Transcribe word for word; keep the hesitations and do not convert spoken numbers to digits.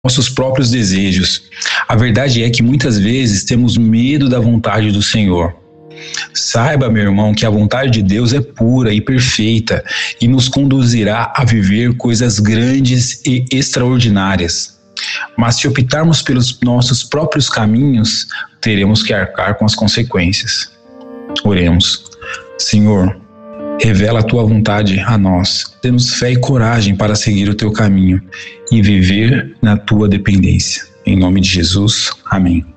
nossos próprios desejos. A verdade é que muitas vezes temos medo da vontade do Senhor. Saiba, meu irmão, que a vontade de Deus é pura e perfeita e nos conduzirá a viver coisas grandes e extraordinárias. Mas se optarmos pelos nossos próprios caminhos, teremos que arcar com as consequências. Oremos. Senhor, revela a Tua vontade a nós. Temos fé e coragem para seguir o Teu caminho e viver na Tua dependência. Em nome de Jesus, amém.